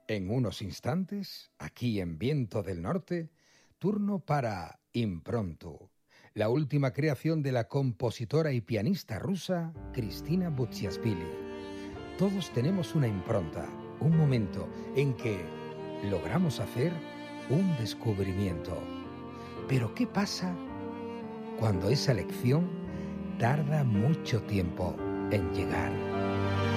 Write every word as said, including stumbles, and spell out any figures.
En unos instantes, aquí en Viento del Norte, turno para Impromptu, la última creación de la compositora y pianista rusa Cristina Butsiaspili. Todos tenemos una impronta, un momento en que logramos hacer un descubrimiento. Pero ¿qué pasa cuando esa lección tarda mucho tiempo en llegar?